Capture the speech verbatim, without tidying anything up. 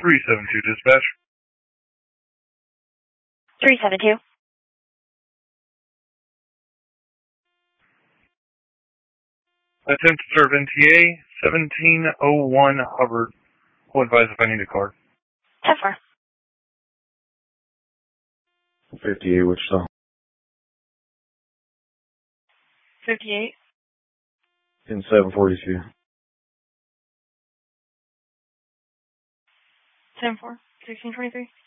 three seven two dispatch. three seven two. Attempt to serve N T A seventeen oh one Hubbard. Will advise if I need a card. ten four. fifty-eight, Wichita. fifty-eight. In seven forty-two. ten four. sixteen twenty-three.